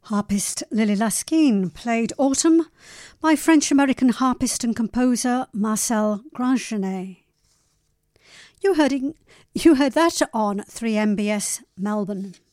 Harpist Lily Laskin played Autumn by French-American harpist and composer Marcel Grandjeannet. You heard that on 3MBS Melbourne.